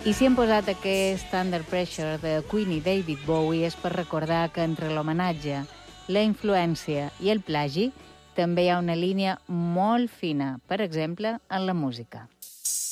I si hem posat aquest Under Pressure de Queen i David Bowie és per recordar que entre l'homenatge, la influència i el plagi també hi ha una línia molt fina, per exemple, en la música.